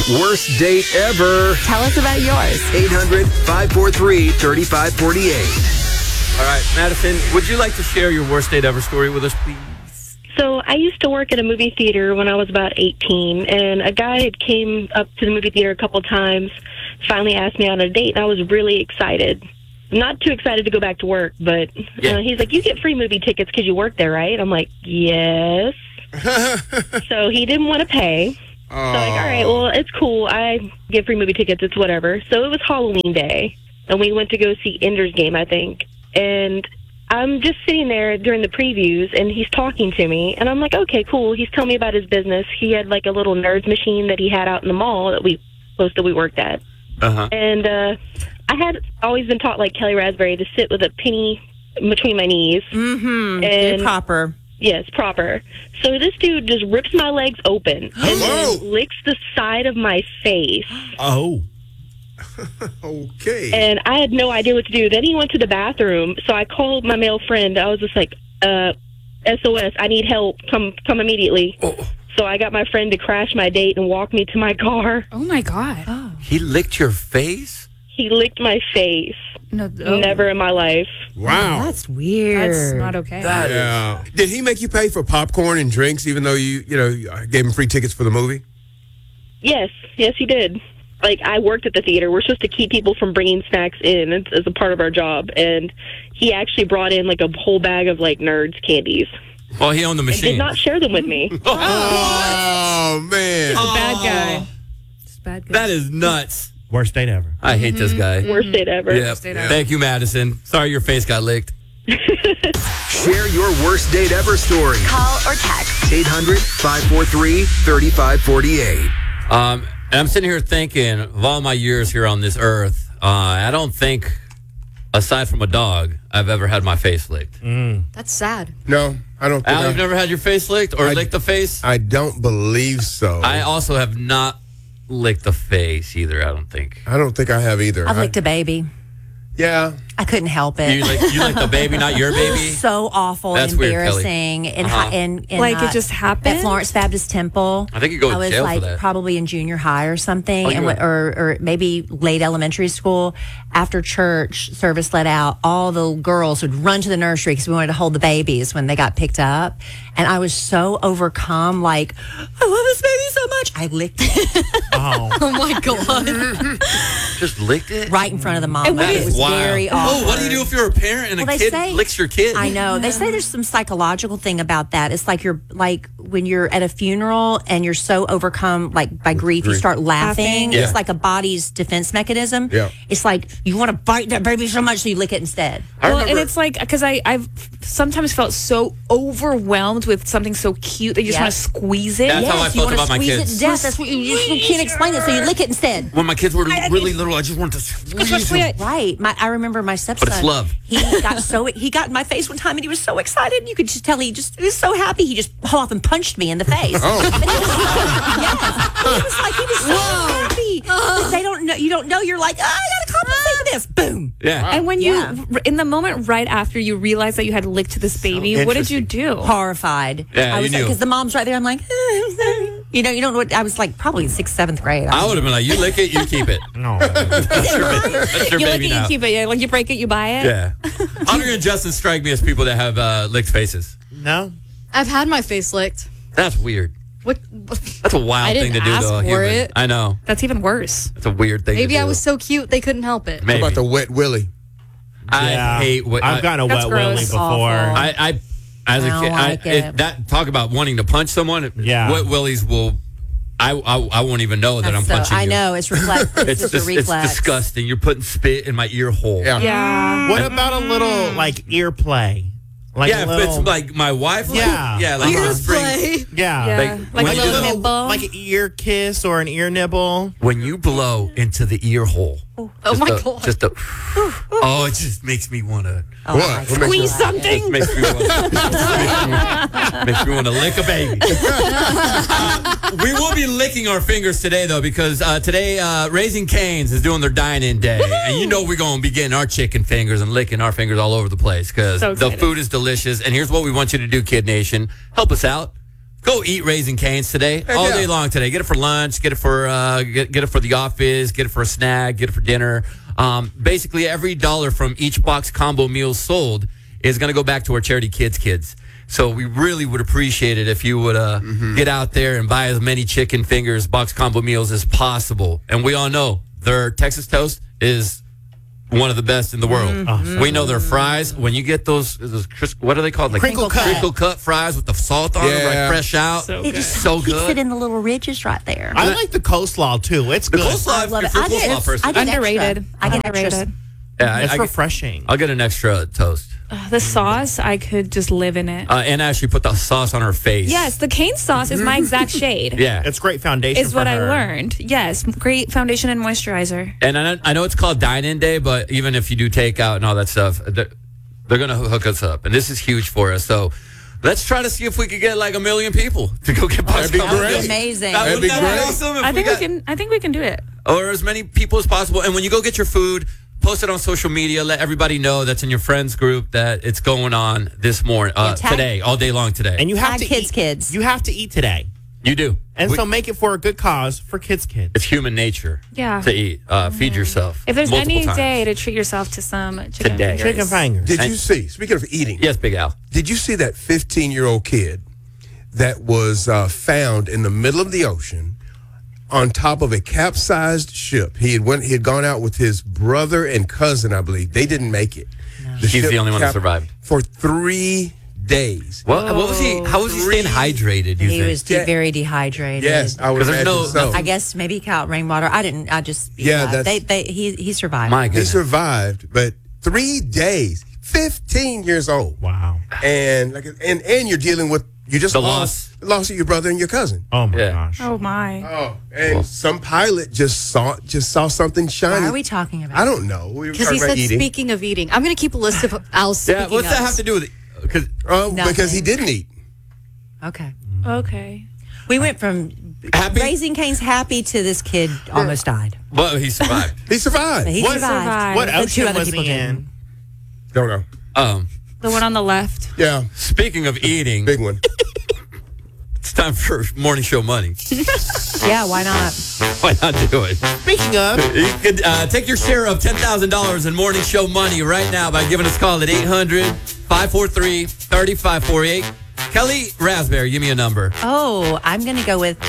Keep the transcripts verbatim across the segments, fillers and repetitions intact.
Worst date ever. Tell us about yours. eight hundred, five four three, three five four eight. All right, Madison, would you like to share your worst date ever story with us, please? So I used to work at a movie theater when I was about eighteen, and a guy had came up to the movie theater a couple times, finally asked me out on a date, and I was really excited. Not too excited to go back to work, but Yeah. uh, he's like, you get free movie tickets because you work there, right? I'm like, yes. So he didn't want to pay. So I'm like, all right, well, it's cool. I get free movie tickets. It's whatever. So it was Halloween Day, and we went to go see Ender's Game, I think. And I'm just sitting there during the previews, and he's talking to me, and I'm like, okay, cool. He's telling me about his business. He had, like, a little nerds machine that he had out in the mall that we close that we worked at. Uh-huh. And uh, I had always been taught, like Kelly Raspberry, to sit with a penny between my knees. Mm-hmm. And Get proper. Yes, proper. So this dude just rips my legs open and Whoa. then licks the side of my face. Oh. Okay. And I had no idea what to do. Then he went to the bathroom, so I called my male friend. I was just like, uh, S O S, I need help. Come come immediately. Oh. So I got my friend to crash my date and walk me to my car. Oh, my God. Oh. He licked your face? He licked my face. No, oh, Never in my life. Wow. That's weird. That's not okay. That is- Yeah. Did he make you pay for popcorn and drinks, even though you, you know, gave him free tickets for the movie? Yes, yes, he did. Like, I worked at the theater. We're supposed to keep people from bringing snacks in as, as a part of our job. And he actually brought in, like, a whole bag of, like, Nerds candies. Well, he owned the And machine. did not share them with me. Oh, man. He's a bad guy. He's a bad guy. That is nuts. Worst date ever. I hate this guy. Worst date ever. Yep. date ever. Thank you, Madison. Sorry your face got licked. Share your worst date ever story. Call or text. eight hundred, five four three, three five four eight. Um, and I'm sitting here thinking of all my years here on this earth, uh, I don't think, aside from a dog, I've ever had my face licked. That's sad. No, I don't think Al, I, you've never had your face licked or I- licked the face? I don't believe so. I also have not licked the face either, I don't think. I don't think I have either. I've I- licked a baby. Yeah. I couldn't help it. You like you like the baby, not your baby? So awful That's and weird, Kelly. embarrassing. and Uh-huh. and, and Like, it uh, just happened? at Florence Baptist Temple. I think you go to I was jail for like that. probably in junior high or something, Oh, you and were- went- or or maybe late elementary school. After church service let out, all the girls would run to the nursery because we wanted to hold the babies when they got picked up, and I was so overcome. Like, I love this baby so much. I licked it Oh. Oh, my God. Just licked it? right in front of the mom. That It is was wild. very awkward. Oh, what do you do if you're a parent and Well, a they kid say- licks your kid? I know. They say there's some psychological thing about that. It's like you're like when you're at a funeral and you're so overcome like by grief, you start laughing. Laughing. Yeah. It's like a body's defense mechanism. Yeah. It's like you want to bite that baby so much so you lick it instead. I Well, remember- and it's like, because I've sometimes felt so overwhelmed with something so cute that you just Yeah. want to squeeze it. That's how I you felt wanna about my squeeze kids. it to death. That's what you, you just can't explain it, so you lick it instead. when my kids were really little, I just wanted to squeeze them. Right. My, I remember my stepson. But it's love. He got so he got in my face one time and he was so excited. And you could just tell he just he was so happy. He just pulled off and punched me in the face. Oh. But he was, yes. He was like he was so happy. But they don't know. You don't know. You're like, oh, I gotta compensate for this. Boom. Yeah. And when Yeah. you, in the moment right after you realized that you had licked this baby, what did you do? Horrified. Yeah, I you was knew. because the mom's right there. I'm like, you know, you don't know what I was like. Probably in sixth, seventh grade. I would have been like, you lick it, you keep it. No. That's your, ba- that's your You lick baby it, now. you keep it. Yeah, like you break it, you buy it. Yeah. Andre and Justin strike me as people that have uh, licked faces. No. I've had my face licked. That's weird. What? That's a wild I thing didn't to do ask to a for human. it. I know. That's even worse. It's a weird thing Maybe to do. I was so cute they couldn't help it. How Maybe. about the wet willy? I Yeah. hate what I've I, gotten a That's wet willy gross. before. Awful. I, I as a I don't kid, like I, it. that talk about wanting to punch someone. Yeah. Wet willies will. I, I I won't even know that That's I'm so- punching I you. know it's reflex. It's, It's just just, a it's reflex. disgusting. You're putting spit in my ear hole. Yeah. Yeah. What about a little like ear play? Like yeah, a if little, it's like my wife. like- Yeah. yeah, like Uh-huh. a string. yeah, Yeah. Like, Like, when a you little do- nibble. like an ear kiss or an ear nibble. When you blow into the ear hole. Oh just my a- God. Just a. Oh, it just makes me want to. Oh, What? my What God. makes Squeeze something. Makes me want. makes me want to lick a baby. Uh, we will be licking our fingers today, though, because uh, today uh, Raising Cane's is doing their dine-in day, and you know we're going to be getting our chicken fingers and licking our fingers all over the place because So the excited. food is delicious. And here's what we want you to do, Kid Nation: help us out. Go eat Raising Cane's today, all yeah. day long today. Get it for lunch, get it for uh, get, get it for the office, get it for a snack, get it for dinner. Um, basically, every dollar from each box combo meal sold is going to go back to our charity Kids Kids. So we really would appreciate it if you would uh, Mm-hmm. get out there and buy as many chicken fingers, box combo meals as possible. And we all know their Texas toast is one of the best in the world. Mm-hmm. We know their fries. When you get those, those crisp, what are they called? Like Crinkle cut. crinkle cut fries with the salt on them, Yeah. like fresh out. So It good. just So keeps good. it in the little ridges right there. I like the coleslaw too. It's The good. coleslaw, I love if it. you're a I get, coleslaw person. I get Underrated. Extra. I get Underrated. extra. Yeah, I, It's I get- refreshing. I'll get an extra toast. Uh, the sauce, I could just live in it. Uh, and actually put the sauce on her face. Yes, the cane sauce is my exact shade. Yeah. It's great foundation. Is for what I her. learned. Yes, great foundation and moisturizer. And I know, I know it's called dine-in day, but even if you do takeout and all that stuff, they're, they're going to hook us up. And this is huge for us. So let's try to see if we could get like a million people to go get box That'd be combo great. meals. Amazing. That That'd would be that be great. awesome if I think we got, can. I think we can do it. or as many people as possible. And when you go get your food, post it on social media. Let everybody know that's in your friends group that it's going on this morning, uh, Yeah, tag- today, all day long today. And you have Tag to kids, eat, kids. You have to eat today, you do. and We- so make it for a good cause for Kids Kids. it's human nature Yeah. to eat. Uh, feed yourself. If there's multiple any times. day to treat yourself to some chicken Today. fingers. Chicken fingers. Did And- you see? Speaking of eating, Yes, Big Al. did you see that fifteen-year-old kid that was uh, found in the middle of the ocean on top of a capsized ship? He had went. He had gone out with his brother and cousin, I believe. They didn't make it. The He's ship the only one that cap- survived. for three days. What, what was he? How was he staying hydrated? You He think? was de- Yeah. very dehydrated. Yes, I would 'Cause there's imagine no- so. I guess maybe he got rainwater. I didn't. I just Yeah, uh, that's- they they he he survived. My He goodness. survived, but three days, fifteen years old, Wow. and like, and and you're dealing with you just The lost lost of your brother and your cousin. Oh my Yeah. gosh. Oh my. Oh, and some pilot just saw just saw something shiny. Why are we talking about? I don't know. We were Because talking he about said, eating. speaking of eating, I'm going to keep a list of Al's Yeah, speaking what's that ofs. have to do with it? Because Oh, Nothing. because he didn't eat. Okay. Okay. We went from Happy? Raising Cane's happy to this kid almost died. well, he survived. He survived. He What- survived. survived. What The ocean two other was people he didn't. in? Don't know. um, The one on the left. Yeah, speaking of eating, big one. it's time for morning show money. Yeah, why not? Why not do it? Speaking of, You could uh, take your share of ten thousand dollars in morning show money right now by giving us a call at eight hundred, five four three, three five four eight. Kelly Raspberry, give me a number. Oh, I'm going to go with.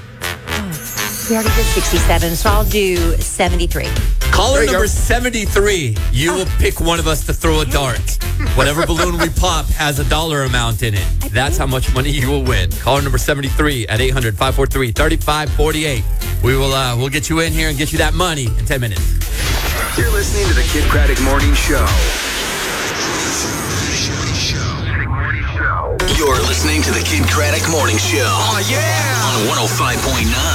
Oh, we already did sixty-seven, so I'll do seventy-three. Caller There you number go. seventy-three. You will pick one of us to throw a dart. Whatever balloon we pop has a dollar amount in it. That's how much money you will win. Caller number seventy-three at eight hundred, five four three, three five four eight. We will uh, we'll get you in here and get you that money in ten minutes. You're listening to the Kid Craddock Morning Show. You're listening to the Kid Craddock Morning Show. Oh, yeah. On one oh five point nine